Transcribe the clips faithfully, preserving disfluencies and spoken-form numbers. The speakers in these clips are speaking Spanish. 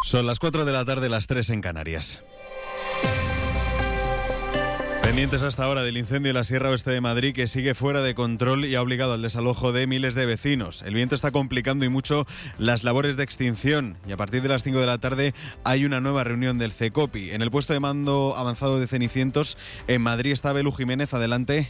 Son las cuatro de la tarde, las tres en Canarias. Pendientes hasta ahora del incendio en la Sierra Oeste de Madrid, que sigue fuera de control y ha obligado al desalojo de miles de vecinos. El viento está complicando y mucho las labores de extinción y a partir de las cinco de la tarde hay una nueva reunión del CECOPI. En el puesto de mando avanzado de Cenicientos, en Madrid, está Belu Jiménez. Adelante.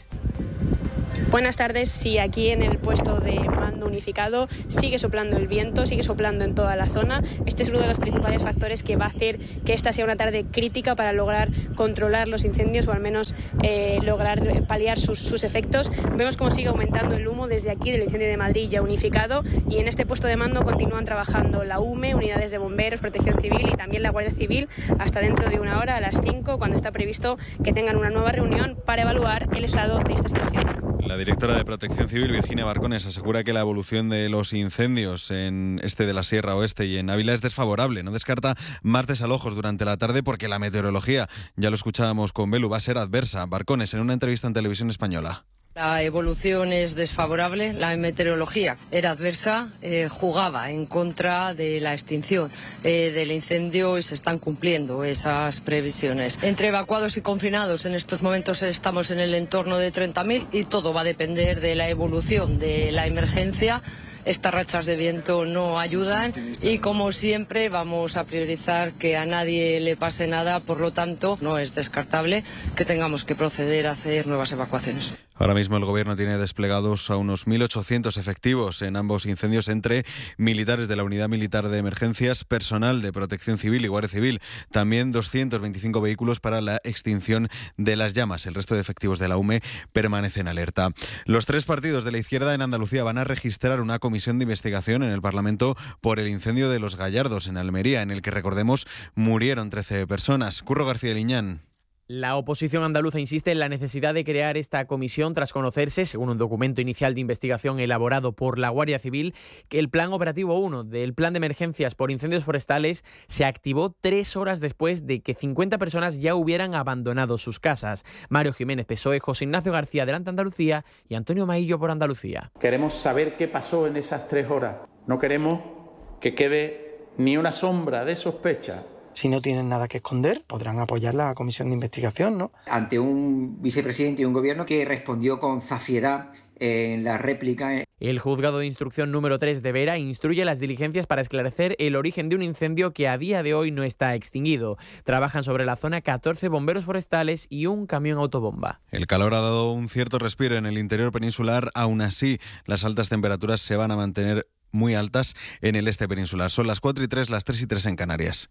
Buenas tardes. Sí, aquí en el puesto de mando unificado sigue soplando el viento, sigue soplando en toda la zona. Este es uno de los principales factores que va a hacer que esta sea una tarde crítica para lograr controlar los incendios o al menos eh, lograr paliar sus, sus efectos. Vemos cómo sigue aumentando el humo desde aquí del incendio de Madrid ya unificado, y en este puesto de mando continúan trabajando la U M E, unidades de bomberos, protección civil y también la Guardia Civil hasta dentro de una hora, a las cinco, cuando está previsto que tengan una nueva reunión para evaluar el estado de esta situación. La directora de Protección Civil, Virginia Barcones, asegura que la evolución de los incendios en este de la Sierra Oeste y en Ávila es desfavorable. No descarta más desalojos durante la tarde porque la meteorología, ya lo escuchábamos con Belu, va a ser adversa. Barcones, en una entrevista en Televisión Española. La evolución es desfavorable, la meteorología era adversa, eh, jugaba en contra de la extinción eh, del incendio y se están cumpliendo esas previsiones. Entre evacuados y confinados en estos momentos estamos en el entorno de treinta mil y todo va a depender de la evolución de la emergencia. Estas rachas de viento no ayudan y, como siempre, vamos a priorizar que a nadie le pase nada. Por lo tanto, no es descartable que tengamos que proceder a hacer nuevas evacuaciones. Ahora mismo el Gobierno tiene desplegados a unos mil ochocientos efectivos en ambos incendios, entre militares de la Unidad Militar de Emergencias, personal de Protección Civil y Guardia Civil. También doscientos veinticinco vehículos para la extinción de las llamas. El resto de efectivos de la U M E permanecen alerta. Los tres partidos de la izquierda en Andalucía van a registrar una comisión de investigación en el Parlamento por el incendio de Los Gallardos en Almería, en el que, recordemos, murieron trece personas. Curro García Liñán. La oposición andaluza insiste en la necesidad de crear esta comisión tras conocerse, según un documento inicial de investigación elaborado por la Guardia Civil, que el Plan Operativo uno del Plan de Emergencias por Incendios Forestales se activó tres horas después de que cincuenta personas ya hubieran abandonado sus casas. Mario Jiménez, P S O E, José Ignacio García, Adelante Andalucía, y Antonio Maillo, por Andalucía. Queremos saber qué pasó en esas tres horas. No queremos que quede ni una sombra de sospecha. Si no tienen nada que esconder, podrán apoyar la comisión de investigación, ¿no? Ante un vicepresidente y un gobierno que respondió con zafiedad en la réplica. El juzgado de instrucción número tres de Vera instruye las diligencias para esclarecer el origen de un incendio que a día de hoy no está extinguido. Trabajan sobre la zona catorce bomberos forestales y un camión autobomba. El calor ha dado un cierto respiro en el interior peninsular. Aún así, las altas temperaturas se van a mantener muy altas en el este peninsular. Son las cuatro y tres, las tres y tres en Canarias.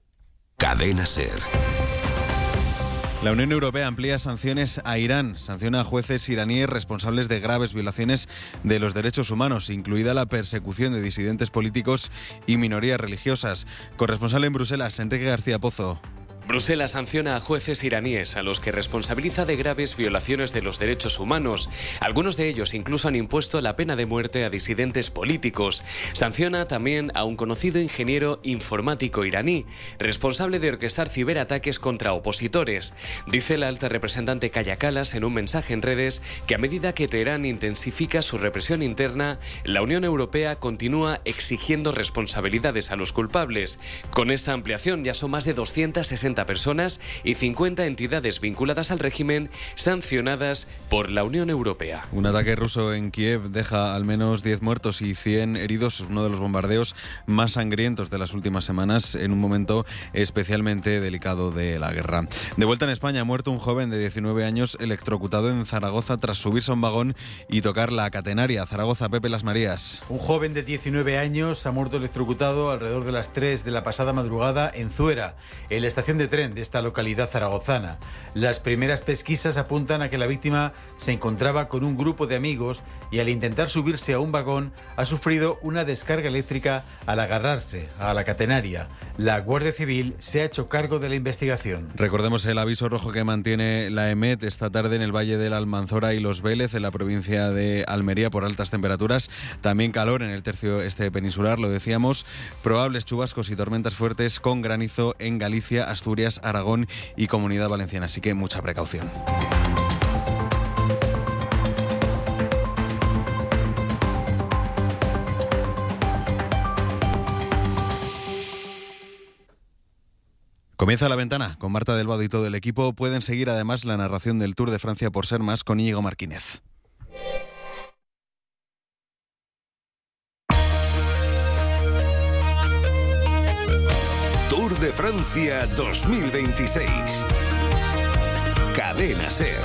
Cadena SER. La Unión Europea amplía sanciones a Irán. Sanciona a jueces iraníes responsables de graves violaciones de los derechos humanos, incluida la persecución de disidentes políticos y minorías religiosas. Corresponsal en Bruselas, Enrique García Pozo. Bruselas sanciona a jueces iraníes a los que responsabiliza de graves violaciones de los derechos humanos. Algunos de ellos incluso han impuesto la pena de muerte a disidentes políticos. Sanciona también a un conocido ingeniero informático iraní, responsable de orquestar ciberataques contra opositores. Dice la alta representante Kaja Kallas en un mensaje en redes que a medida que Teherán intensifica su represión interna, la Unión Europea continúa exigiendo responsabilidades a los culpables. Con esta ampliación ya son más de doscientas sesenta personas y cincuenta entidades vinculadas al régimen sancionadas por la Unión Europea. Un ataque ruso en Kiev deja al menos diez muertos y cien heridos. Es uno de los bombardeos más sangrientos de las últimas semanas, en un momento especialmente delicado de la guerra. De vuelta en España, ha muerto un joven de diecinueve años electrocutado en Zaragoza tras subirse a un vagón y tocar la catenaria. Zaragoza, Pepe Las Marías. Un joven de diecinueve años ha muerto electrocutado alrededor de las tres de la pasada madrugada en Zuera, en la estación de tren de esta localidad zaragozana. Las primeras pesquisas apuntan a que la víctima se encontraba con un grupo de amigos y al intentar subirse a un vagón ha sufrido una descarga eléctrica al agarrarse a la catenaria. La Guardia Civil se ha hecho cargo de la investigación. Recordemos el aviso rojo que mantiene la EMET esta tarde en el Valle de la Almanzora y Los Vélez, en la provincia de Almería, por altas temperaturas. También calor en el tercio este peninsular, lo decíamos. Probables chubascos y tormentas fuertes con granizo en Galicia, Asturias, Aragón y Comunidad Valenciana, así que mucha precaución. Comienza La Ventana con Marta del Vado y todo el equipo. Pueden seguir además la narración del Tour de Francia por Ser Más con Íñigo Martínez. Tour de Francia dos mil veintiséis. Cadena Ser.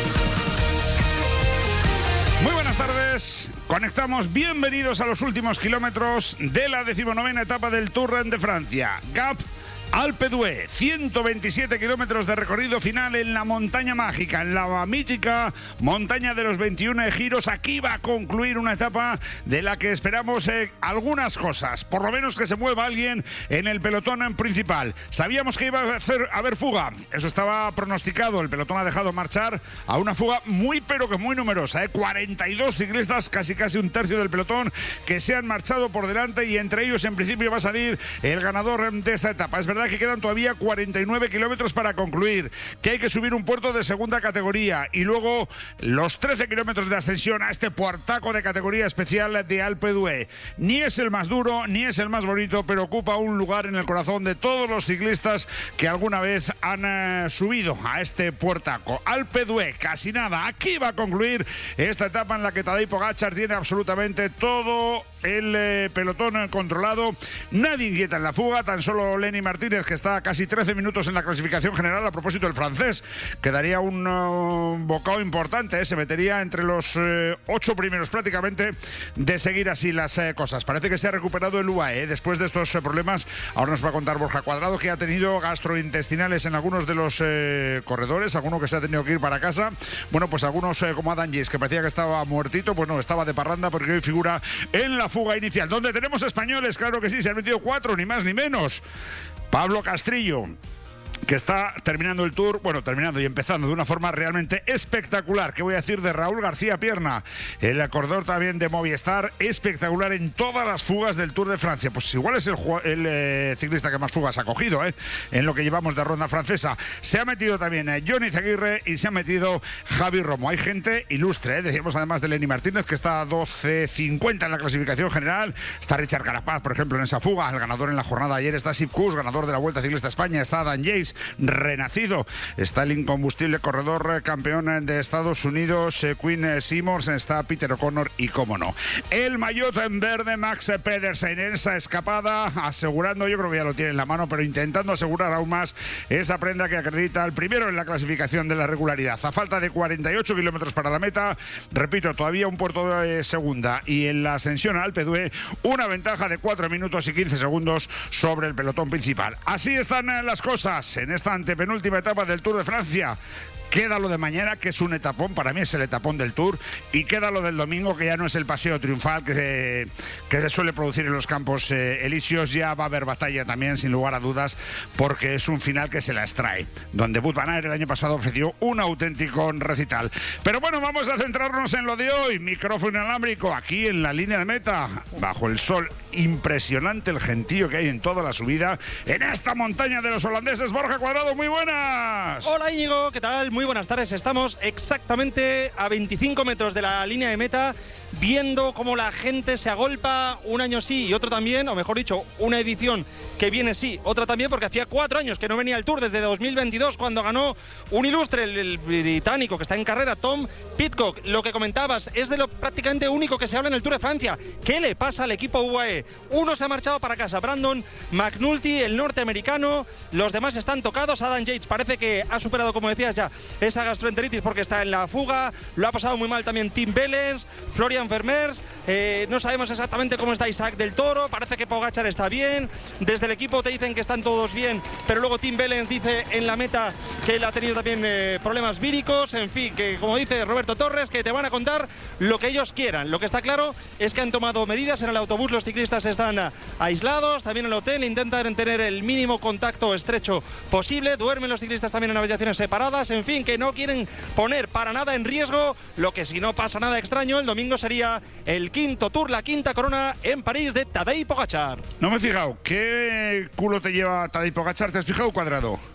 Muy buenas tardes, conectamos, bienvenidos a los últimos kilómetros de la decimonovena etapa del Tour de Francia. Gap Alpe d'Huez, ciento veintisiete kilómetros de recorrido final en la montaña mágica, en la mítica montaña de los veintiuno giros. Aquí va a concluir una etapa de la que esperamos eh, algunas cosas, por lo menos que se mueva alguien en el pelotón principal. Sabíamos que iba a, hacer, a haber fuga, eso estaba pronosticado, el pelotón ha dejado marchar a una fuga muy pero que muy numerosa, eh, cuarenta y dos ciclistas, casi casi un tercio del pelotón que se han marchado por delante, y entre ellos en principio va a salir el ganador de esta etapa. Es verdad que quedan todavía cuarenta y nueve kilómetros para concluir, que hay que subir un puerto de segunda categoría y luego los trece kilómetros de ascensión a este puertaco de categoría especial de Alpe d'Huez. Ni es el más duro, ni es el más bonito, pero ocupa un lugar en el corazón de todos los ciclistas que alguna vez han eh, subido a este puertaco. Alpe d'Huez, casi nada. Aquí va a concluir esta etapa en la que Tadej Pogačar tiene absolutamente todo el eh, pelotón controlado. Nadie inquieta en la fuga, tan solo Lenny Martínez, que está a casi trece minutos en la clasificación general. A propósito, el francés quedaría un uh, bocado importante, ¿eh? Se metería entre los eh, ocho primeros prácticamente de seguir así las eh, cosas. Parece que se ha recuperado el U A E ¿eh? después de estos eh, problemas. Ahora nos va a contar Borja Cuadrado, que ha tenido gastrointestinales en algunos de los eh, corredores, alguno que se ha tenido que ir para casa. Bueno, pues algunos eh, como Adam Yates, que parecía que estaba muertito, pues no, estaba de parranda porque hoy figura en la fuga inicial, donde tenemos españoles, claro que sí, se han metido cuatro, ni más ni menos. Pablo Castrillo, que está terminando el Tour, bueno, terminando y empezando de una forma realmente espectacular. ¿Qué voy a decir de Raúl García Pierna? El corredor también de Movistar, espectacular en todas las fugas del Tour de Francia. Pues igual es el, el eh, ciclista que más fugas ha cogido, ¿eh? En lo que llevamos de ronda francesa. Se ha metido también eh, Johnny Zaguirre y se ha metido Javi Romo. Hay gente ilustre, ¿eh? Decíamos además de Lenny Martínez, que está a doce cincuenta en la clasificación general. Está Richard Carapaz, por ejemplo, en esa fuga. El ganador en la jornada ayer está Sepp Kuss, ganador de la Vuelta Ciclista a España. Está Dan Yates, renacido. Está el incombustible corredor eh, campeón de Estados Unidos, eh, Quinn eh, Simmons. Está Peter O'Connor y, cómo no, el maillot en verde, Max Pedersen, en esa escapada, asegurando, yo creo que ya lo tiene en la mano, pero intentando asegurar aún más esa prenda que acredita al primero en la clasificación de la regularidad. A falta de cuarenta y ocho kilómetros para la meta, repito, todavía un puerto de segunda, y en la ascensión a Alpe d'Huez una ventaja de cuatro minutos y quince segundos sobre el pelotón principal. Así están eh, las cosas en esta antepenúltima etapa del Tour de Francia. Queda lo de mañana, que es un etapón, para mí es el etapón del Tour, y queda lo del domingo, que ya no es el paseo triunfal que se, que se suele producir en los Campos eh, Elíseos. Ya va a haber batalla también, sin lugar a dudas, porque es un final que se la extrae, donde Wout van Aert el año pasado ofreció un auténtico recital. Pero bueno, vamos a centrarnos en lo de hoy. Micrófono inalámbrico aquí en la línea de meta, bajo el sol. Impresionante el gentío que hay en toda la subida en esta montaña de los holandeses. Borja Cuadrado, muy buenas. Hola Íñigo, ¿qué tal? Muy buenas tardes. Estamos exactamente a veinticinco metros de la línea de meta, viendo cómo la gente se agolpa, un año sí y otro también, o mejor dicho, una edición que viene sí, otra también, porque hacía cuatro años que no venía al Tour, desde dos mil veintidós, cuando ganó un ilustre, el, el británico que está en carrera, Tom Pidcock. Lo que comentabas es de lo prácticamente único que se habla en el Tour de Francia. ¿Qué le pasa al equipo U A E? Uno se ha marchado para casa, Brandon McNulty, el norteamericano. Los demás están tocados. Adam Yates parece que ha superado, como decías ya, esa gastroenteritis porque está en la fuga. Lo ha pasado muy mal también Tim Wellens, Florian Vermeers. Eh, no sabemos exactamente cómo está Isaac del Toro. Parece que Pogačar está bien. Desde el equipo te dicen que están todos bien, pero luego Tim Wellens dice en la meta que él ha tenido también eh, problemas víricos. En fin, que como dice Roberto Torres, que te van a contar lo que ellos quieran. Lo que está claro es que han tomado medidas. En el autobús los ciclistas están aislados, también en el hotel intentan tener el mínimo contacto estrecho posible. Duermen los ciclistas también en habitaciones separadas. En fin, que no quieren poner para nada en riesgo lo que, si no pasa nada extraño, el domingo sería el quinto Tour, la quinta corona en París de Tadej Pogačar. No me he fijado, ¿qué culo te lleva Tadej Pogačar? ¿Te has fijado, Cuadrado?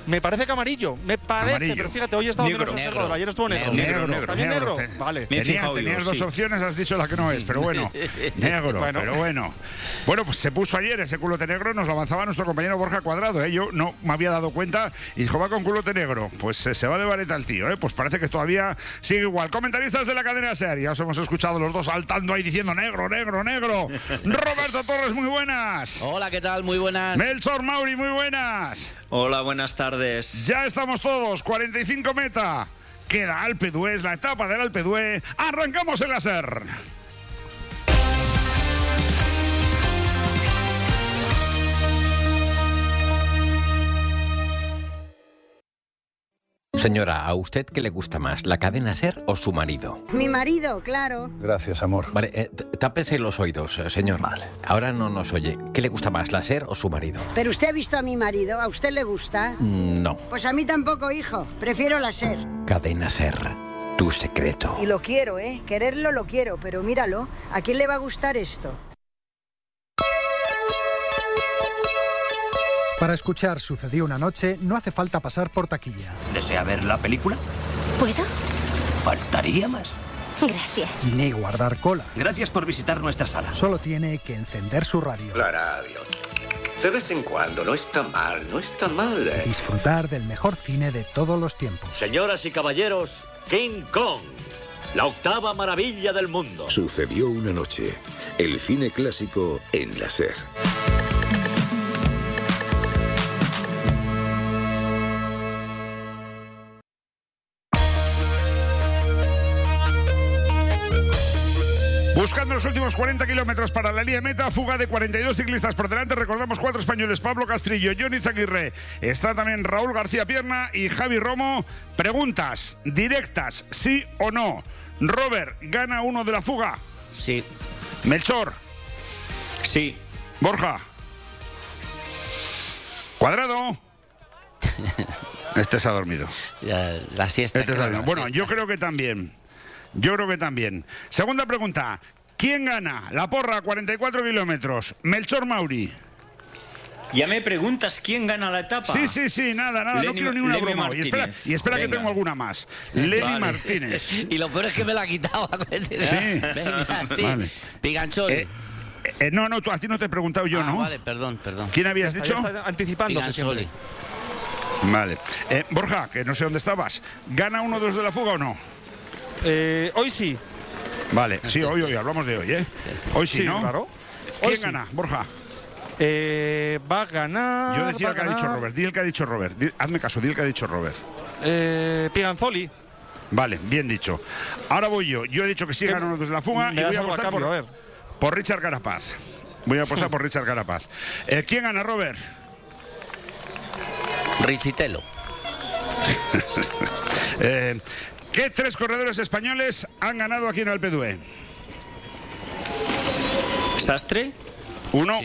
Me parece que amarillo, me parece, Amarillo. pero fíjate, hoy he estado Negro. menos observador, ayer estuvo negro. Negro, negro, ¿También negro? negro. Vale. Tenías, tenías dos opciones, has dicho la que no es, pero bueno, negro, Bueno. pero bueno. Bueno, pues se puso ayer ese culote negro, nos lo avanzaba nuestro compañero Borja Cuadrado, ¿eh? Yo no me había dado cuenta y dijo, va con culote negro. Pues eh, se va de vareta el tío, ¿eh? Pues parece que todavía sigue igual. Comentaristas de la cadena SER, ya os hemos escuchado los dos saltando ahí diciendo negro, negro, negro. Roberto Torres, muy buenas. Hola, ¿qué tal? Muy buenas. Melchor Mauri, muy buenas. Hola, buenas tardes. Ya estamos todos, cuarenta y cinco meta. Queda Alpe d'Huez, la etapa del Alpe d'Huez. Arrancamos el láser. Señora, ¿a usted qué le gusta más, la cadena SER o su marido? Mi marido, claro. Gracias, amor. Vale, eh, tápese los oídos, eh, señor. Vale. Ahora no nos oye. ¿Qué le gusta más, la SER o su marido? Pero usted ha visto a mi marido, ¿a usted le gusta? Mm, no. Pues a mí tampoco, hijo. Prefiero la SER. Cadena SER, tu secreto. Y lo quiero, ¿eh? Quererlo lo quiero, pero míralo. ¿A quién le va a gustar esto? Para escuchar Sucedió una noche, no hace falta pasar por taquilla. ¿Desea ver la película? ¿Puedo? Faltaría más. Gracias. Ni guardar cola. Gracias por visitar nuestra sala. Solo tiene que encender su radio. La radio. De vez en cuando, no está mal, no está mal. ¿eh? Disfrutar del mejor cine de todos los tiempos. Señoras y caballeros, King Kong, la octava maravilla del mundo. Sucedió una noche. El cine clásico en la SER. Buscando los últimos cuarenta kilómetros para la línea de meta, fuga de cuarenta y dos ciclistas por delante. Recordamos cuatro españoles: Pablo Castrillo, Johnny Zaguirre. Está también Raúl García Pierna y Javi Romo. Preguntas directas, sí o no. Robert, ¿gana uno de la fuga? Sí. Melchor. Sí. Borja. Cuadrado. Este se ha dormido. La, la siesta. Este se ha claro, dormido. la Bueno, siesta. yo creo que también. Yo creo que también. Segunda pregunta. ¿Quién gana la porra a cuarenta y cuatro kilómetros? Melchor Mauri. ¿Ya me preguntas quién gana la etapa? Sí, sí, sí, nada, nada, Lenny, no quiero ninguna Lenny broma. Martínez. Y espera, y espera que Venga. tengo alguna más. Lenny Vale. Martínez. Y lo peor es que me la ha quitado. Sí. Venga, sí. Vale. Pigancholi. Eh, eh, no, no, tú, a ti no te he preguntado yo, ah, ¿no? Vale, perdón, perdón. ¿Quién habías Ya está, dicho? ya está anticipándose siempre. Pigancholi. Vale. Eh, Borja, que no sé dónde estabas. ¿Gana uno de los de la fuga o no? Eh, hoy sí. Vale, sí, hoy, hoy, hablamos de hoy, ¿eh? Hoy sí, Sí, ¿no? claro. ¿Quién Hoy sí. gana, Borja? Eh, va a ganar. Yo decía va el que a ha dicho ganar, Robert. Di el que ha dicho Robert. Di- hazme caso, di el que ha dicho Robert. Eh, Piganzoli. Vale, bien dicho. Ahora voy yo. Yo he dicho que sí ¿Qué? ganan los de la fuga Me y das voy a algo a apostar cambio, por, a ver. por Richard Carapaz. Voy a apostar por Richard Carapaz. Eh, ¿Quién gana, Robert? Richitelo. Eh, ¿Qué tres corredores españoles han ganado aquí en Alpe d'Huez? ¿Sastre? Uno.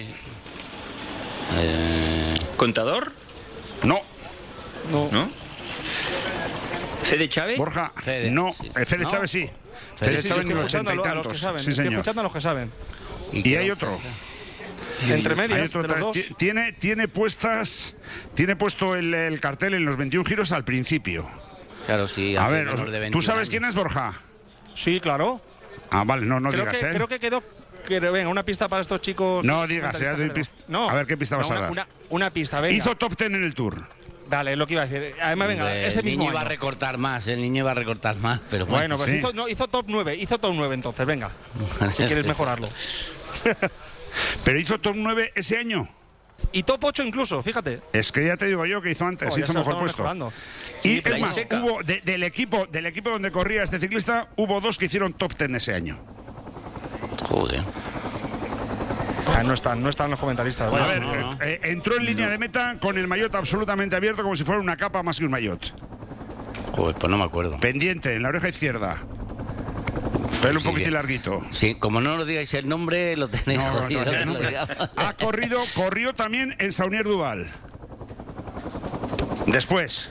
Eh, ¿Contador? No. No. ¿No? ¿Fede Chávez? Borja. Fede, no. sí, sí. Eh, Fede ¿No? Chávez sí. Sí, Fede sí, Chávez estoy en el escuchando ochenta y a los que tantos. saben. Sí, Estoy señor. escuchando a los que saben. Y hay otro. Entre Hay medias, otro de los tra- dos. ti- Tiene, tiene puestas. Tiene puesto el, el cartel en los veintiún giros al principio. claro, sí. A hace ver, menor os- de ¿tú veintiún sabes años. quién es Borja? Sí, claro. Ah, vale, no, no creo, digas, que, ¿eh? creo que quedó. Que, venga, una pista para estos chicos. No digas, ya doy mentalistas pist- que tenemos. No. A ver, ¿qué pista No, vas a una, dar? Una, una pista, venga. Hizo top ten en el Tour. Dale, es lo que iba a decir. Además, venga, Hombre, ese el mismo niño iba a año. recortar más, el niño iba a recortar más, pero bueno. Bueno, pues sí. hizo, no, hizo top nueve, hizo top nueve entonces, venga. Si quieres mejorarlo. Pero hizo top nueve ese año. Y top ocho incluso, fíjate. Es que ya te digo yo que hizo antes, Oh, ya hizo se lo mejor estamos puesto. mejorando. Y Sí, es pero más, seca. hubo de- del equipo del equipo donde corría este ciclista, hubo dos que hicieron top ten ese año. Joder. Ah, no están, no están los comentaristas. A vaya. ver, no, no. eh, eh, entró en línea de meta con el maillot absolutamente abierto como si fuera una capa más que un maillot. Joder, pues no me acuerdo. Pendiente, en la oreja izquierda. Pelo un Sí, poquitín sí. larguito. Sí, como no nos digáis el nombre, lo tenéis No, no, jodido. no, que no. lo digamos. Ha corrido, corrió también en Saunier Duval. Después.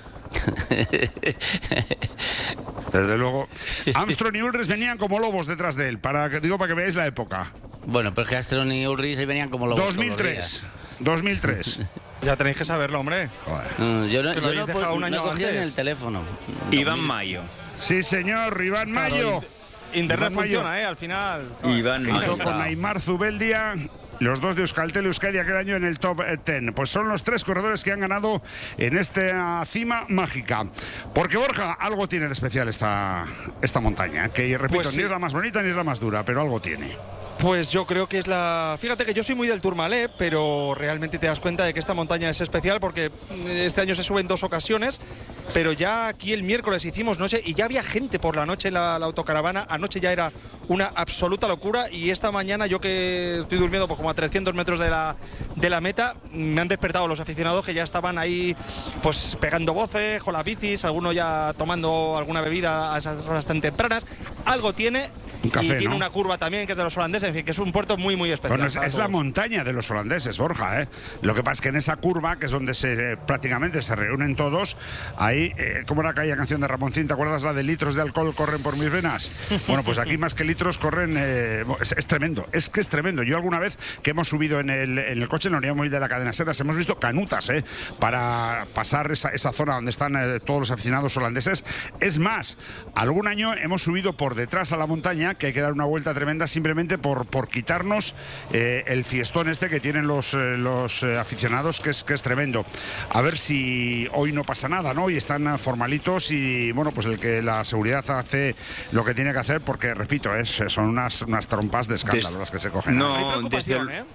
Desde luego. Armstrong y Ulrich venían como lobos detrás de él, para que digo para que veáis la época. Bueno, pero es que Astron y Ulrich venían como lobos dos mil tres. dos mil tres. Ya tenéis que saberlo, hombre. No, yo no, Que lo yo habéis no, dejado un no año he cogido antes. ni el teléfono. Iván Mayo. Sí, señor, Iván Claro, Mayo. Internet Iván Mayo. funciona, ¿eh? Al final. Iván Que hizo Mayo. con Aimar Zubeldia, los dos de Euskaltel Euskadi aquel año en el top diez. Pues son los tres corredores que han ganado en esta cima mágica. Porque Borja, algo tiene de especial esta, esta montaña, que repito, Pues sí. ni es la más bonita ni es la más dura, pero algo tiene. Pues yo creo que es la... Fíjate que yo soy muy del Tourmalet, pero realmente te das cuenta de que esta montaña es especial porque este año se sube en dos ocasiones, pero ya aquí el miércoles hicimos noche y ya había gente por la noche en la, la autocaravana. Anoche ya era una absoluta locura y esta mañana yo que estoy durmiendo pues como a trescientos metros de la, de la meta, me han despertado los aficionados que ya estaban ahí pues pegando voces con las bicis, algunos ya tomando alguna bebida a esas horas tan tempranas. Algo tiene. Un café, y tiene ¿no? una curva también que es de los holandeses, en fin, que es un puerto muy muy especial. Bueno, es, para es la todos. montaña de los holandeses, Borja, ¿eh? Lo que pasa es que en esa curva, que es donde se eh, prácticamente se reúnen todos, ahí, eh, ¿cómo era aquella canción de Ramoncín? ¿Te acuerdas la de litros de alcohol corren por mis venas? Bueno, pues aquí más que litros corren... eh, es, es tremendo, es que es tremendo. Yo alguna vez que hemos subido en el, en el coche, en la unidad móvil de la cadena Seras, hemos visto canutas, ¿eh? Para pasar esa, esa zona donde están eh, todos los aficionados holandeses. Es más, algún año hemos subido por detrás a la montaña, que hay que dar una vuelta tremenda simplemente por, por quitarnos eh, el fiestón este que tienen los, eh, los eh, aficionados, que es, que es tremendo. A ver si hoy no pasa nada, ¿no? Y están formalitos y, bueno, pues el que la seguridad hace lo que tiene que hacer, porque, repito, es, son unas, unas trompas de escándalo Des- las que se cogen. No, desde el- ¿eh?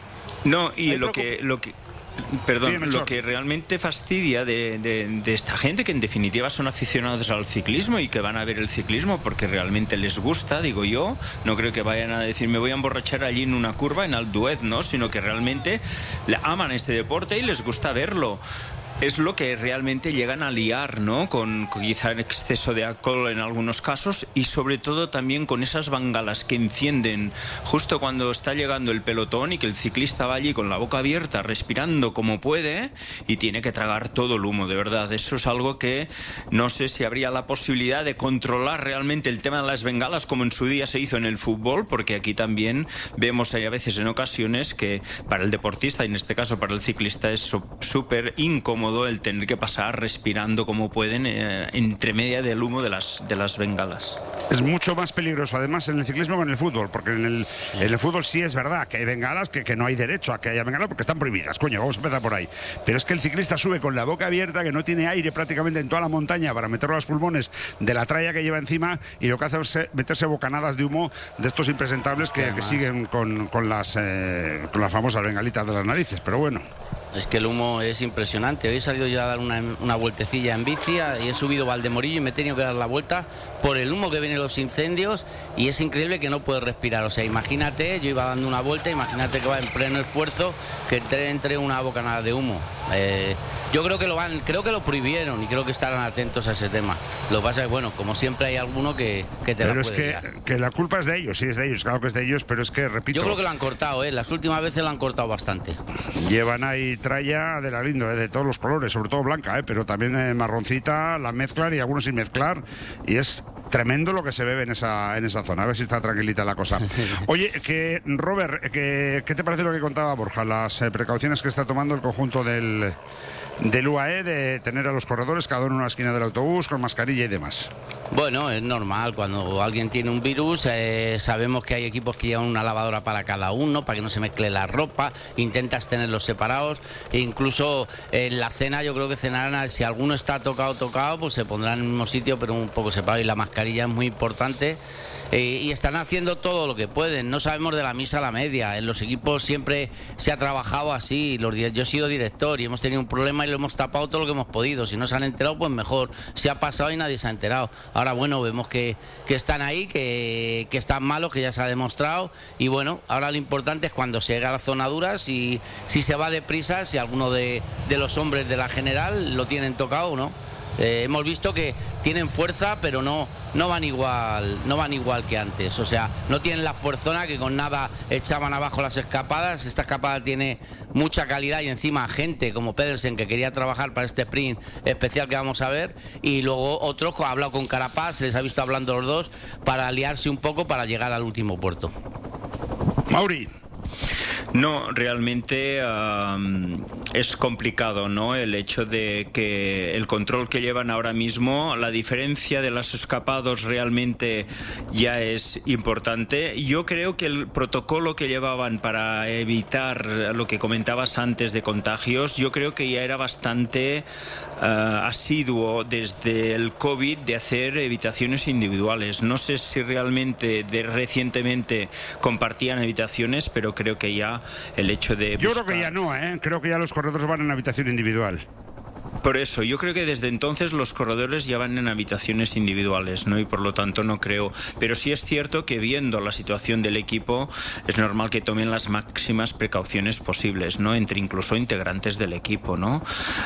No, y Hay lo que, lo que Perdón, Dime, Melchor. lo que realmente fastidia de, de- de esta gente, que en definitiva son aficionados al ciclismo y que van a ver el ciclismo porque realmente les gusta, digo yo, no creo que vayan a decir me voy a emborrachar allí en una curva, en Alduez, ¿no? Sino que realmente le aman este deporte y les gusta verlo. Es lo que realmente llegan a liar, ¿no? Con, con quizá exceso de alcohol en algunos casos y sobre todo también con esas bangalas que encienden justo cuando está llegando el pelotón y que el ciclista va allí con la boca abierta, respirando como puede y tiene que tragar todo el humo, de verdad. Eso es algo que no sé si habría la posibilidad de controlar realmente el tema de las bengalas como en su día se hizo en el fútbol, porque aquí también vemos a veces en ocasiones que para el deportista y en este caso para el ciclista es súper incómodo el tener que pasar respirando como pueden eh, entre media del humo de las, de las bengalas. Es mucho más peligroso, además, en el ciclismo que en el fútbol, porque en el, en el fútbol sí es verdad que hay bengalas, que, que no hay derecho a que haya bengalas porque están prohibidas, coño, vamos a empezar por ahí. Pero es que el ciclista sube con la boca abierta, que no tiene aire prácticamente en toda la montaña para meterlo a los pulmones de la tralla que lleva encima, y lo que hace es meterse bocanadas de humo de estos impresentables que, que siguen con, con, las, eh, con las famosas bengalitas de las narices, pero bueno. Es que el humo es impresionante. Hoy he salido yo a dar una, una vueltecilla en bici y he subido Valdemorillo y me he tenido que dar la vuelta por el humo que viene de los incendios y es increíble que no puedes respirar. O sea, imagínate, yo iba dando una vuelta, imagínate que va en pleno esfuerzo, que entre, entre una bocanada de humo. Eh, yo creo que lo van, creo que lo prohibieron y creo que estarán atentos a ese tema. Lo que pasa es que, bueno, como siempre hay alguno que, que te Pero la es puede que, liar. que la culpa es de ellos, sí, es de ellos, claro que es de ellos, pero es que, repito... Yo creo que lo han cortado, ¿eh? Las últimas veces lo han cortado bastante. Llevan ahí tralla de la lindo, ¿eh? De todos los colores, sobre todo blanca, ¿eh? Pero también eh, marroncita, la mezclan y algunos sin mezclar, y es tremendo lo que se bebe en esa, en esa zona. A ver si está tranquilita la cosa. Oye, que Robert, que, ¿qué te parece lo que contaba Borja? Las eh, precauciones que está tomando el conjunto del, del U A E de tener a los corredores cada uno en una esquina del autobús con mascarilla y demás. Bueno, es normal, cuando alguien tiene un virus, eh, sabemos que hay equipos que llevan una lavadora para cada uno, para que no se mezcle la ropa, intentas tenerlos separados, e incluso en la cena yo creo que cenarán, si alguno está tocado, tocado, pues se pondrán en el mismo sitio, pero un poco separado, y la mascarilla es muy importante. Eh, y están haciendo todo lo que pueden, no sabemos de la misa a la media, en los equipos siempre se ha trabajado así, los, yo he sido director y hemos tenido un problema y lo hemos tapado todo lo que hemos podido, si no se han enterado pues mejor, se ha pasado y nadie se ha enterado. Ahora bueno, vemos que, que están ahí, que, que están malos, que ya se ha demostrado, y bueno, ahora lo importante es cuando se llega a la zona dura, si, si se va deprisa, si alguno de, de los hombres de la general lo tienen tocado o no. Eh, hemos visto que tienen fuerza, pero no, no van igual, no van igual que antes. O sea, no tienen la fuerzona que con nada echaban abajo las escapadas. Esta escapada tiene mucha calidad y encima gente como Pedersen, que quería trabajar para este sprint especial que vamos a ver, y luego otros ha hablado con Carapaz, se les ha visto hablando los dos para aliarse un poco para llegar al último puerto. Mauri. No, realmente um, es complicado, ¿no? El hecho de que el control que llevan ahora mismo, la diferencia de los escapados realmente ya es importante. Yo creo que el protocolo que llevaban para evitar lo que comentabas antes de contagios, yo creo que ya era bastante uh, asiduo desde el COVID de hacer habitaciones individuales. No sé si realmente de, recientemente compartían habitaciones, pero creo que ya el hecho de buscar... Yo creo que ya no, ¿eh? Creo que ya los corredores van en habitación individual. Por eso, yo creo que desde entonces los corredores ya van en habitaciones individuales, ¿no? Y por lo tanto no creo. Pero sí es cierto que viendo la situación del equipo, es normal que tomen las máximas precauciones posibles, ¿no? Entre incluso integrantes del equipo, ¿no?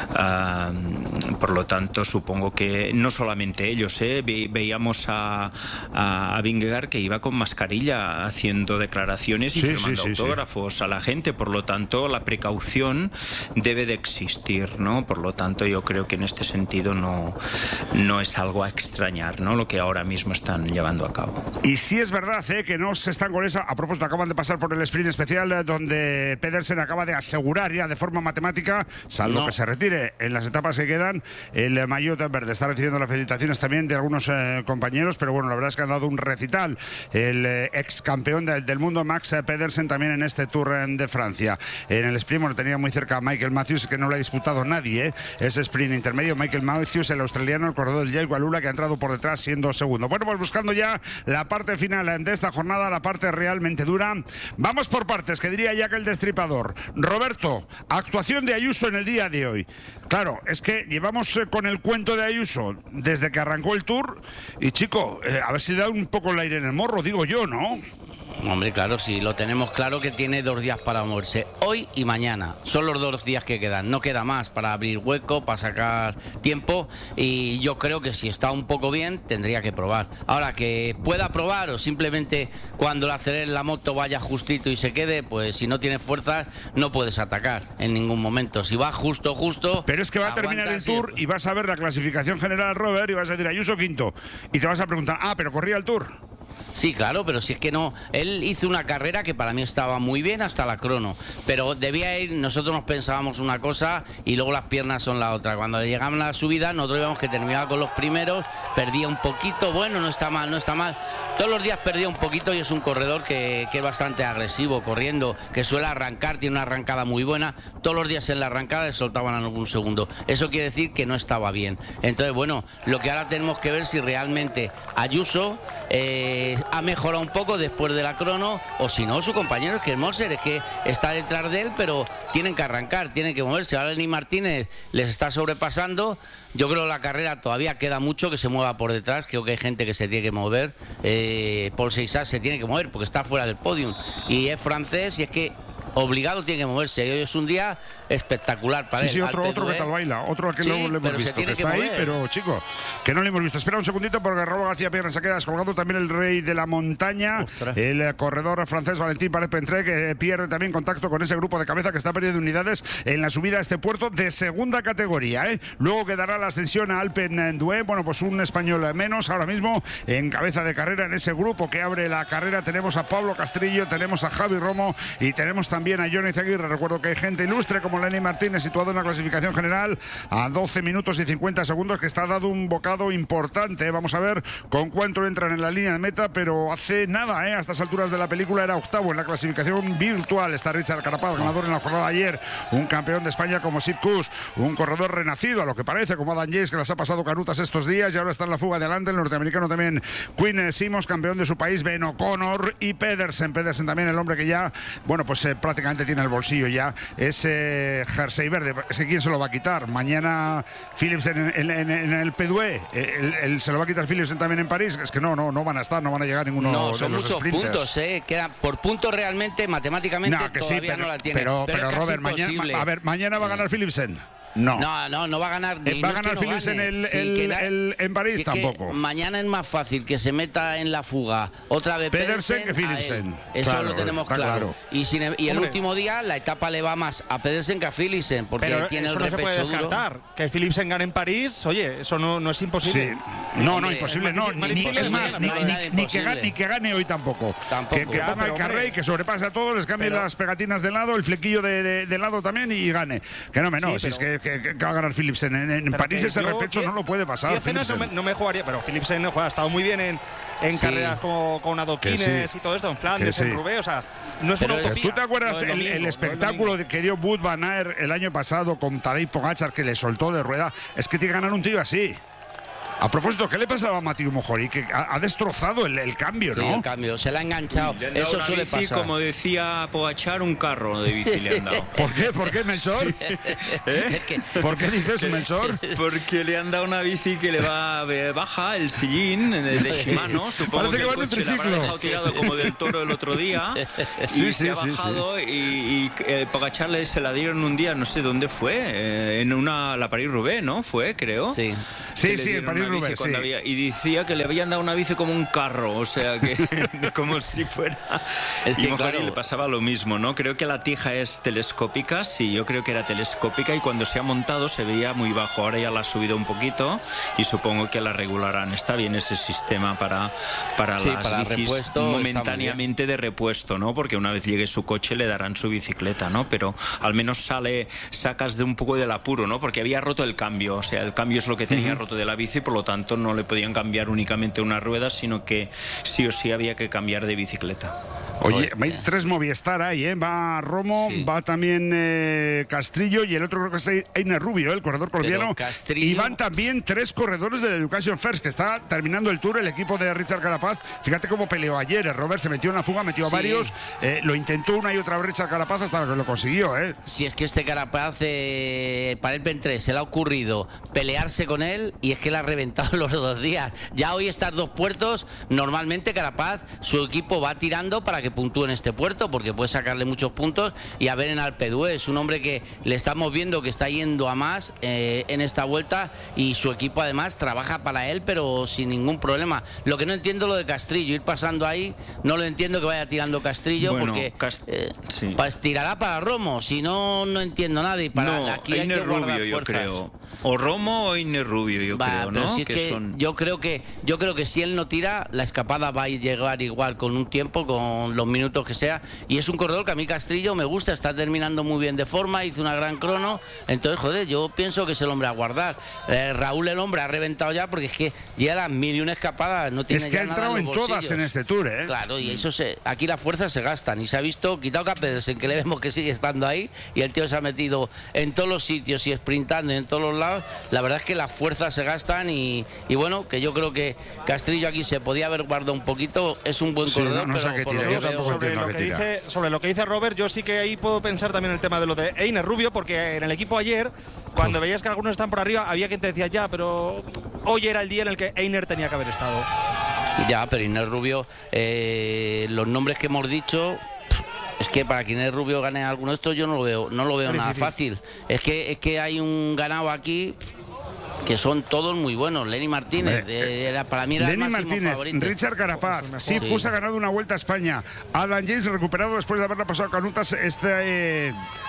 Uh, por lo tanto, supongo que no solamente ellos, ¿eh? Ve, veíamos a, a, a Vingegaard que iba con mascarilla haciendo declaraciones y sí, firmando sí, sí, autógrafos sí. a la gente. Por lo tanto, la precaución debe de existir, ¿no? Por lo tanto, yo creo que en este sentido no, no es algo a extrañar, ¿no? Lo que ahora mismo están llevando a cabo. Y sí es verdad, ¿eh? que no se están con esa. A propósito, acaban de pasar por el sprint especial eh, donde Pedersen acaba de asegurar ya de forma matemática, salvo no. que se retire en las etapas que quedan, el eh, maillot verde. Está recibiendo las felicitaciones también de algunos eh, compañeros, pero bueno, la verdad es que han dado un recital el eh, ex campeón de, del mundo Max Pedersen también en este Tour de Francia. En el sprint, bueno, tenía muy cerca a Michael Matthews, que no lo ha disputado nadie, ¿eh? Ese sprint intermedio, Michael Matthews, el australiano, el corredor del Jai Gualula, que ha entrado por detrás siendo segundo. Bueno, pues buscando ya la parte final de esta jornada, la parte realmente dura. Vamos por partes, que diría ya que el destripador. Roberto, actuación de Ayuso en el día de hoy. Claro, es que llevamos eh, con el cuento de Ayuso desde que arrancó el Tour y, chico, eh, a ver si le da un poco el aire en el morro, digo yo, ¿no? Hombre, claro, sí, lo tenemos claro que tiene dos días para moverse, hoy y mañana, son los dos días que quedan, no queda más para abrir hueco, para sacar tiempo, y yo creo que si está un poco bien tendría que probar. Ahora, que pueda probar o simplemente cuando le acelere la moto vaya justito y se quede, pues si no tienes fuerzas no puedes atacar en ningún momento, si va justo, justo... Pero es que va a terminar el Tour siempre. Y vas a ver la clasificación general, Robert, y vas a decir Ayuso quinto, y te vas a preguntar, ah, pero corría el Tour. Sí, claro, pero si es que no, él hizo una carrera que para mí estaba muy bien hasta la crono, pero debía ir, nosotros nos pensábamos una cosa y luego las piernas son la otra. Cuando llegamos a la subida, nosotros íbamos que terminaba con los primeros, perdía un poquito, bueno, no está mal, no está mal. Todos los días perdía un poquito y es un corredor que, que es bastante agresivo, corriendo, que suele arrancar, tiene una arrancada muy buena. Todos los días en la arrancada le soltaban algún segundo. Eso quiere decir que no estaba bien. Entonces, bueno, lo que ahora tenemos que ver si realmente Ayuso eh, ha mejorado un poco después de la crono, o si no, su compañero, que es Moser, es que está detrás de él, pero tienen que arrancar, tienen que moverse. Ahora Lenny Martínez les está sobrepasando. Yo creo que la carrera todavía queda mucho que se mueva por detrás. Creo que hay gente que se tiene que mover. Eh, Paul Seixas se tiene que mover porque está fuera del podium y es francés y es que obligado tiene que moverse. Hoy es un día espectacular para sí, él. Sí, otro, otro que tal baila, otro que sí, no le hemos visto, que, que está mover. ahí, pero chico, que no le hemos visto. Espera un segundito porque Robo García Pierre se queda descolgado también el rey de la montaña, Ostras. el corredor francés Valentín Paret-Pentré, que pierde también contacto con ese grupo de cabeza que está perdiendo unidades en la subida a este puerto de segunda categoría. ¿eh? Luego quedará la ascensión a Alpendue, bueno, pues un español menos ahora mismo en cabeza de carrera en ese grupo que abre la carrera. Tenemos a Pablo Castrillo, tenemos a Javi Romo y tenemos también a Johnny Zaguirre. Recuerdo que hay gente ilustre como Lenny Martínez situado en la clasificación general a doce minutos y cincuenta segundos, que está dado un bocado importante. Vamos a ver con cuánto entran en la línea de meta, pero hace nada, ¿eh? a estas alturas de la película era octavo en la clasificación virtual. Está Richard Carapaz, ganador en la jornada de ayer, un campeón de España como Sepp Kuss, un corredor renacido a lo que parece, como Adam Yates, que las ha pasado canutas estos días y ahora está en la fuga adelante. El norteamericano también Quinn Simmons, campeón de su país, Ben O'Connor y Pedersen. Pedersen también, el hombre que ya, bueno, pues eh, prácticamente tiene el bolsillo ya ese jersey verde. Es que ¿quién se lo va a quitar? Mañana Philipsen en, en, en el P D E, el, el, se lo va a quitar Philipsen también en París. Es que no, no, no van a estar, no van a llegar ninguno no, de son los muchos sprinters. puntos, eh. Quedan por puntos realmente, matemáticamente no, que todavía sí, pero, no la tiene. Pero, pero, pero es Robert, mañana, a ver, mañana va a ganar Philipsen. No. No, no, no va a ganar. Eh, ¿Va a ganar no Philipsen gane. el, Sí, el, que da- el- en París? si es que Tampoco. mañana es más fácil que se meta en la fuga otra vez Pedersen Pedersen que a él. Philipsen. Eso Claro, lo tenemos está claro. claro. Y, sin, y el Hombre. último día la etapa le va más a Pedersen que a Philipsen, porque Pero tiene eso el no se puede repecho duro. descartar. Que Philipsen gane en París, oye, eso no, no es imposible. Sí. No, no, Hombre, imposible, es no. más Ni, difícil ni- es que más, mañana, ni, no hay ni- nada ni que imposible. gane, ni que gane hoy tampoco. Tampoco. Que, que Ya, ponga pero, el carré hombre. y que sobrepase a todos, les cambie Pero- las pegatinas de lado, el flequillo de, de, de lado también y gane. Que no me no, Sí, si es pero- que, que- que va a ganar Philipsen. En, en Pero París que ese yo repecho diez- no lo puede pasar. diez cenas no me, Philipsen. no me jugaría, pero Philipsen no juega, ha estado muy bien en, en Sí. carreras como con adoquines Que sí. y todo esto, en Flandes, Que sí. en Roubaix, o sea, no es Pero una es- utopía. ¿Tú te acuerdas lo del el, domingo, el lo del espectáculo domingo. que dio Wout van Aert el año pasado con Tadej Pogačar, que le soltó de rueda? Es que tiene que ganar un tío así. A propósito, ¿qué le pasaba a Mathieu Mohori? Que ha, ha destrozado el, el cambio, Sí, ¿no? el cambio, se la ha enganchado. Le han dado Eso una suele bici, pasar. como decía Pogačar, un carro de bici le han dado. ¿Por qué? ¿Por qué, Melchor? ¿Eh? ¿Por qué dices, Melchor? Porque le han dado una bici que le va eh, baja el sillín de, de Shimano. Supongo Parece que que, va el en un coche le habrá triciclo. dejado tirado como del Toro el otro día. Sí, y sí, se ha sí, bajado y, y eh, Pogačar le- se la dieron un día, no sé dónde fue, eh, en una la París-Roubaix, ¿no? Fue, creo. Sí. Sí, Que le sí, dieron en una París-Roubaix, bici cuando sí. había- y decía que le habían dado una bici como un carro, o sea que como si fuera. Es y que, Mohori claro. le pasaba lo mismo, ¿no? Creo que la tija es telescópica, sí, yo creo que era telescópica y cuando se ha montado se veía muy bajo. Ahora ya la ha subido un poquito y supongo que la regularán. Está bien ese sistema para, para Sí, las para bicis repuesto, está muy momentáneamente de repuesto, ¿no? Porque una vez llegue su coche le darán su bicicleta, ¿no? Pero al menos sale, sacas de un poco del apuro, ¿no? Porque había roto el cambio, o sea, el cambio es lo que tenía roto de la bici, por lo tanto no le podían cambiar únicamente una rueda, sino que sí o sí había que cambiar de bicicleta. Oye, hay tres Movistar ahí, ¿eh? Va Romo, Sí. va también eh, Castrillo y el otro creo que es Einer Rubio, ¿eh? El corredor colombiano. Castrillo- Y van también tres corredores de la Education First, que está terminando el Tour, el equipo de Richard Carapaz. Fíjate cómo peleó ayer, eh, Robert se metió en la fuga, metió a Sí. varios, eh, lo intentó una y otra vez Richard Carapaz hasta que lo consiguió, ¿eh? Si es que este Carapaz, eh, para el Pentré, se le ha ocurrido pelearse con él y es que le ha reventado los dos días. Ya hoy estas dos puertos, normalmente Carapaz, su equipo va tirando para que puntúe en este puerto porque puede sacarle muchos puntos y a ver en Alpe d'Huez, es un hombre que le estamos viendo que está yendo a más eh, en esta vuelta y su equipo además trabaja para él pero sin ningún problema. Lo que no entiendo lo de Castrillo, ir pasando ahí, no lo entiendo que vaya tirando Castrillo Bueno, porque Cast- eh, sí. pues tirará para Romo, si no, no entiendo nada y para no, aquí hay Einer que guardar Rubio, yo fuerzas. creo. O Romo o Einer Rubio, yo Va, creo, pero ¿no? si es que son... yo creo que yo creo que si él no tira, la escapada va a llegar igual con un tiempo, con los minutos que sea. Y es un corredor que a mí Castrillo me gusta, está terminando muy bien de forma, hizo una gran crono. Entonces, joder, yo pienso que es el hombre a guardar. Eh, Raúl el hombre ha reventado ya porque es que llega a las mil y una escapadas, no tiene Es que ya ha nada entrado en los todas bolsillos. en este Tour, ¿eh? Claro, y eso se, aquí las fuerzas se gastan y se ha visto, quitado a Pedersen, que le vemos que sigue estando ahí y el tío se ha metido en todos los sitios y sprintando en todos los lados. La verdad es que las fuerzas se gastan y, y bueno, que yo creo que Castrillo aquí se podía haber guardado un poquito, es un buen Sí, corredor, no, no sé pero a qué por lo tira, que yo veo- tampoco sobre entiendo lo, a que qué tira. dice, sobre lo que dice Robert, yo sí que ahí puedo pensar también el tema de lo de Einer Rubio, porque en el equipo ayer, cuando veías que algunos están por arriba, había quien te decía ya, pero hoy era el día en el que Einer tenía que haber estado. Ya, pero Inés Rubio, eh, los nombres que hemos dicho, es que para que Inés Rubio gane alguno de estos yo no lo veo, no lo veo Es nada difícil. fácil. Es que es que hay un ganado aquí que son todos muy buenos. Lenny Martínez, Hombre, eh, era, para mí era Lenny el máximo Martínez, favorito. Richard Carapaz, sí, Sí. Pusa ha ganado una vuelta a España. Adam Yates recuperado después de haberla pasado a Canutas. Este, eh,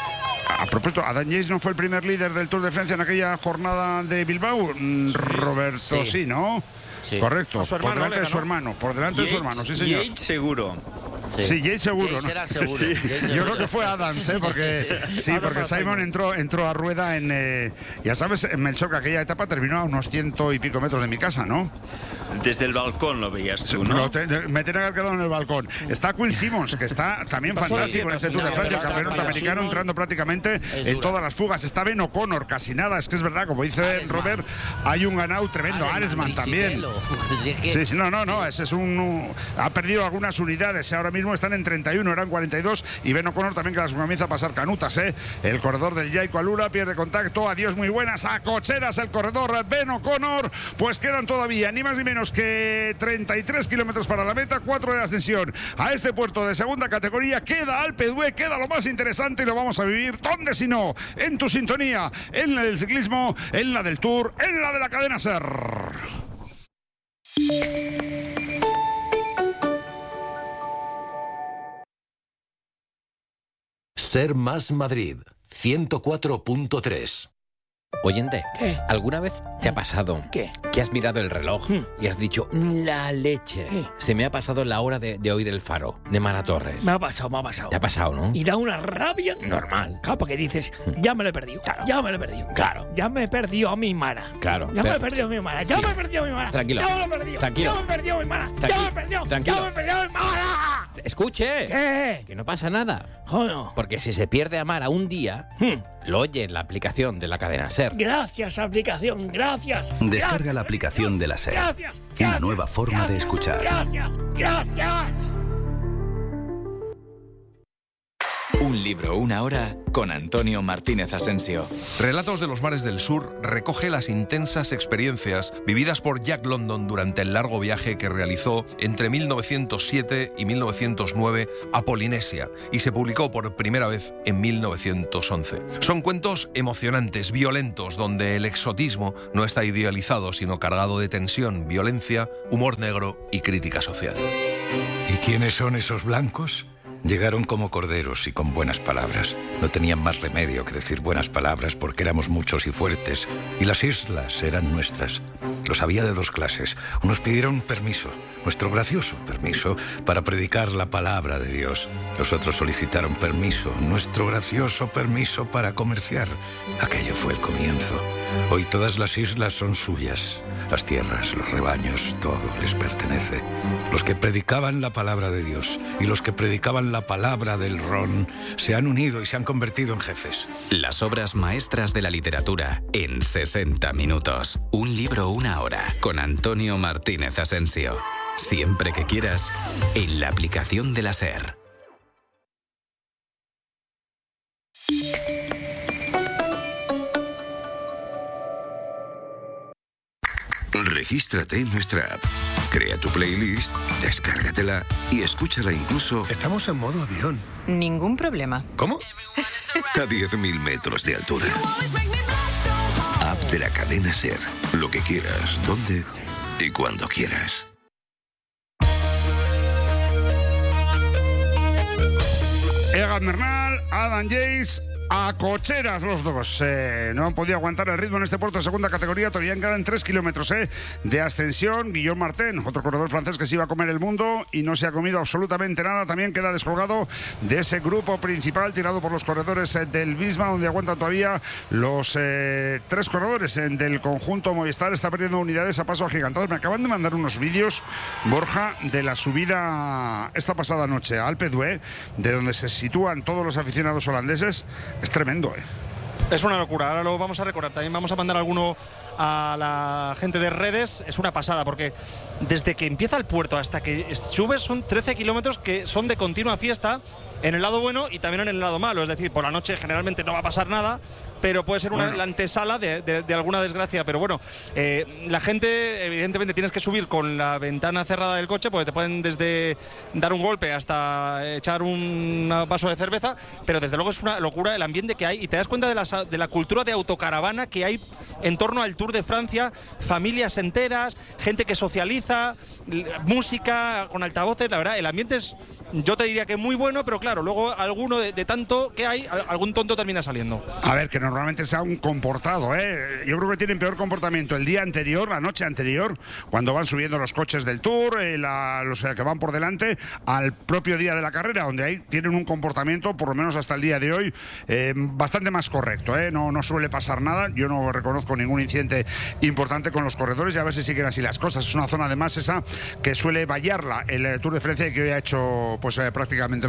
a propósito, Adam Yates no fue el primer líder del Tour de Francia en aquella jornada de Bilbao. Mm, Roberto, sí, Sí. ¿no? Sí. Correcto, A su por hermano delante le de su ganó. hermano, por delante de su hermano, sí señor. Yates seguro. Sí, Yates seguro, Yates ¿no? era seguro, Sí. Yates Yo seguro. creo que fue Adams, ¿eh? Porque, sí, Adams porque a Simon Simon. entró, entró a rueda en. eh, ya sabes, en Melchor, que aquella etapa terminó a unos ciento y pico metros de mi casa, ¿no? Desde el balcón lo veías tú, Lo ¿no? te- me tenía que haber quedado en el balcón. Está Quinn Simmons, que está también Pasó fantástico en las este Tour de no, Francia, el pero campeón está norteamericano Simmons entrando prácticamente es en dura. todas las fugas. Está Ben O'Connor, casi nada. Es que es verdad, como dice Aresman. Robert, hay un ganado tremendo. Aresman también. Ricciello. Si es que- Sí, sí, no, no, no, ese es un, un- ha perdido algunas unidades ahora mismo. mismo están en treinta y uno, eran cuarenta y dos, y Ben O'Connor también que las comienza a pasar canutas, ¿eh? El corredor del Jayco Alula pierde contacto, adiós muy buenas, a cocheras el corredor Ben O'Connor, pues quedan todavía ni más ni menos que treinta y tres kilómetros para la meta, cuatro de ascensión a este puerto de segunda categoría, queda Alpe d'Huez, queda lo más interesante y lo vamos a vivir, ¿dónde si no? En tu sintonía, en la del ciclismo, en la del Tour, en la de la cadena SER. SER más Madrid, ciento cuatro punto tres. Oyente, ¿qué? ¿Alguna vez te ha pasado ¿Qué? que has mirado el reloj ¿Mm? y has dicho, la leche? ¿Qué? Se me ha pasado la hora de, de oír el faro de Mara Torres. Me ha pasado, me ha pasado. ¿Te ha pasado, no? Y da una rabia. Normal. Claro, porque dices, ya me lo he perdido. Claro. Ya me lo he perdido. Claro. Ya me he perdido a mi Mara. Claro. Ya pero... me he perdido a mi Mara. Ya Sí. me he perdido a mi Mara. Tranquilo. Ya me lo he perdido. Tranquilo. Ya me he perdido a mi Mara. Tranqui- Ya me he perdido. Tranquilo. Ya me he perdido a mi Mara. Escuche. ¿Qué? Que no pasa nada. Joder. Porque si se pierde a Mara un día, Hmm. lo oye en la aplicación de la cadena SER. Gracias, aplicación. Gracias. Descarga Gracias. la aplicación de la SER. Gracias. Una Gracias. nueva forma de Gracias. escuchar. Gracias. Gracias. Un libro, una hora, con Antonio Martínez Asensio. Relatos de los mares del sur recoge las intensas experiencias vividas por Jack London durante el largo viaje que realizó entre mil novecientos siete y mil novecientos nueve a Polinesia y se publicó por primera vez en mil novecientos once. Son cuentos emocionantes, violentos, donde el exotismo no está idealizado, sino cargado de tensión, violencia, humor negro y crítica social. ¿Y quiénes son esos blancos? Llegaron como corderos y con buenas palabras. No tenían más remedio que decir buenas palabras porque éramos muchos y fuertes, y las islas eran nuestras. Los había de dos clases. Unos pidieron permiso, nuestro gracioso permiso, para predicar la palabra de Dios. Los otros solicitaron permiso, nuestro gracioso permiso para comerciar. Aquello fue el comienzo. Hoy todas las islas son suyas. Las tierras, los rebaños, todo les pertenece. Los que predicaban la palabra de Dios y los que predicaban la palabra del ron se han unido y se han convertido en jefes. Las obras maestras de la literatura en sesenta minutos. Un libro, una hora, con Antonio Martínez Asensio. Siempre que quieras, en la aplicación de la SER. Regístrate en nuestra app, crea tu playlist, descárgatela y escúchala incluso... Estamos en modo avión. Ningún problema. ¿Cómo? A diez mil metros de altura. App de la cadena SER. Lo que quieras, donde y cuando quieras. Egan Bernal, Adam Yates, a cocheras los dos. Eh, no han podido aguantar el ritmo en este puerto de segunda categoría. Todavía quedan tres kilómetros eh, de ascensión. Guillaume Martin, otro corredor francés que se iba a comer el mundo y no se ha comido absolutamente nada. También queda descolgado de ese grupo principal tirado por los corredores eh, del Visma, donde aguantan todavía los eh, tres corredores eh, del conjunto Movistar. Está perdiendo unidades a paso agigantado. Me acaban de mandar unos vídeos, Borja, de la subida esta pasada noche a Alpe d'Huez, de donde se sitúan todos los aficionados holandeses. Es tremendo, ¿eh? Es una locura, ahora lo vamos a recordar. También vamos a mandar alguno a la gente de redes. Es una pasada, porque desde que empieza el puerto hasta que subes son trece kilómetros que son de continua fiesta, en el lado bueno y también en el lado malo. Es decir, por la noche generalmente no va a pasar nada, pero puede ser una, bueno. la antesala de, de, de alguna desgracia. Pero bueno, eh, la gente, evidentemente, tienes que subir con la ventana cerrada del coche, porque te pueden desde dar un golpe hasta echar un vaso de cerveza, pero desde luego es una locura el ambiente que hay, y te das cuenta de la, de la cultura de autocaravana que hay en torno al Tour de Francia. Familias enteras, gente que socializa, música con altavoces. La verdad, el ambiente es, yo te diría que muy bueno, pero claro, luego alguno de, de tanto que hay, algún tonto termina saliendo. A ver, que normalmente se han comportado, ¿eh? Yo creo que tienen peor comportamiento el día anterior, la noche anterior, cuando van subiendo los coches del Tour, eh, la, los eh, que van por delante, al propio día de la carrera, donde ahí tienen un comportamiento, por lo menos hasta el día de hoy, eh, bastante más correcto, ¿eh? No, no suele pasar nada. Yo no reconozco ningún incidente importante con los corredores, y a ver si siguen así las cosas. Es una zona además esa que suele vallarla el eh, Tour de Francia, y que hoy ha hecho pues eh, prácticamente lo mismo.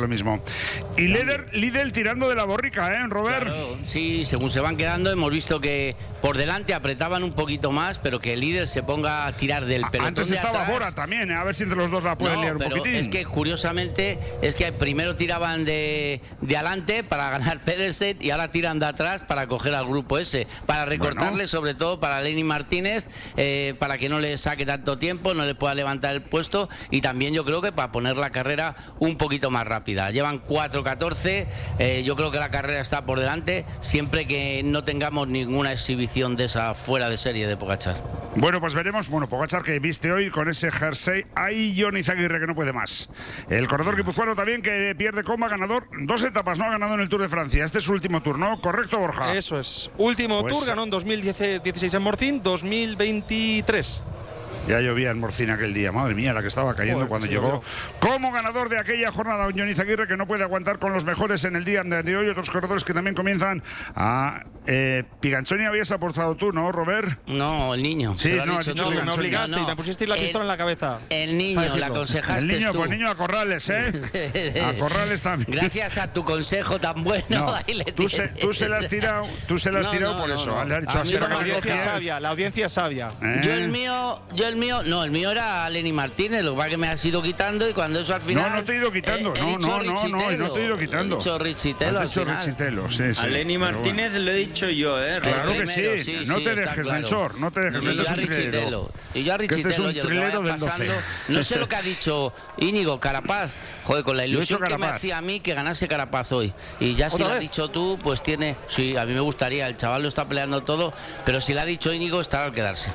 Y líder, líder tirando de la borrica, ¿eh, Robert? Claro, sí, según se van quedando hemos visto que por delante apretaban un poquito más, pero que el líder se ponga a tirar del pelotón. Antes de estaba atrás. Bora también, ¿eh? A ver si entre los dos la pueden No, liar un pero poquitín. es que curiosamente es que primero tiraban de, de adelante para ganar Pedersen y ahora tiran de atrás para coger al grupo ese, para recortarle, bueno, sobre todo para Lenny Martínez, eh, para que no le saque tanto tiempo, no le pueda levantar el puesto, y también yo creo que para poner la carrera un poquito más rápida. Llevan cuatro catorce, eh, yo creo que la carrera está por delante, siempre que no tengamos ninguna exhibición de esa fuera de serie de Pogačar. Bueno, pues veremos. Bueno, Pogačar que viste hoy con ese jersey. Hay Jon Izagirre que no puede más. El corredor guipuzcoano también que pierde coma, ganador. Dos etapas no ha ganado en el Tour de Francia. Este es su último tour, ¿no? ¿Correcto, Borja? Eso es. Último pues, tour, ganó en dos mil dieciséis en Morcín, dos mil veintitrés. Ya llovía en Morcín aquel día, madre mía, la que estaba cayendo Joder, cuando llegó. Yo. Como ganador de aquella jornada, Jon Izagirre, que no puede aguantar con los mejores en el día de hoy. Otros corredores que también comienzan a... Eh, Piganchoni habías aportado tú, ¿no, Robert? No, el niño. Sí, no, no, dicho, no, me obligaste no, no. y me pusiste la pistola el, en la cabeza. El niño, le aconsejaste El niño, tú. pues niño a Corrales, ¿eh? A Corrales también. Gracias a tu consejo tan bueno. No, ahí le tú, se, tú se la has tirado, tú se la has no, tirado no, por no, eso. No. Le has dicho así la audiencia es sabia, la audiencia es sabia. ¿Eh? Yo el mío, yo el mío, no, el mío era Lenny Martínez, lo que pasa que me has ido quitando y cuando eso al final. No, no te he ido quitando, eh, no, no, no, no, no te he ido quitando. He dicho Richitelo. Has dicho Richitelo, sí, sí. A Lenny Martínez bueno. le he dicho yo, ¿eh? Claro primero, que sí, sí no sí, te dejes, claro. Melchor, no te dejes. Y yo a Richitelo, y yo a Richitelo, este es un yo lo trilero que vaya del pasando, doce. no sé lo que ha dicho Íñigo Carapaz, joder, con la ilusión que me hacía a mí que ganase Carapaz hoy. Y ya si lo has dicho tú, pues tiene, sí, a mí me gustaría, el chaval lo está peleando todo, pero si lo ha dicho Íñigo, estará al quedarse.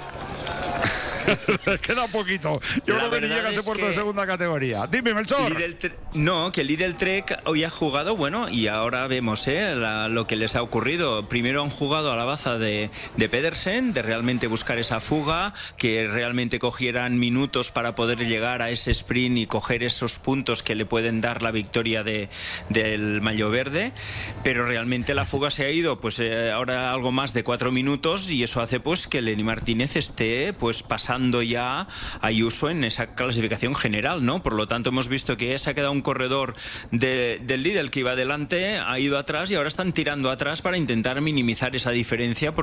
Queda poquito. Yo La creo que ni llega a ese puerto de segunda categoría. Dime, Melchor. No, que el Lidl Trek hoy ha jugado, bueno, y ahora vemos ¿eh? La, lo que les ha ocurrido. Primero han jugado a la baza de, de Pedersen, de realmente buscar esa fuga, que realmente cogieran minutos para poder llegar a ese sprint y coger esos puntos que le pueden dar la victoria de, del maillot verde. Pero realmente la fuga se ha ido, pues eh, ahora algo más de cuatro minutos, y eso hace pues que Lenny Martínez esté pues pasando ya a Ayuso en esa clasificación general, ¿no? Por lo tanto hemos visto que se ha quedado un corredor de, del líder que iba adelante, ha ido atrás y ahora están tirando atrás para intentar minimizar esa diferencia.